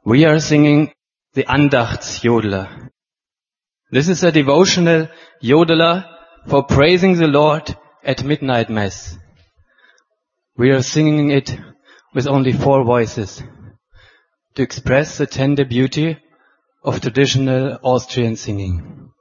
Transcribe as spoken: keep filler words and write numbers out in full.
We are singing the Andachtsjodeler. This is a devotional jodeler for praising the Lord at midnight mass. We are singing it with only four voices to express the tender beauty of traditional Austrian singing.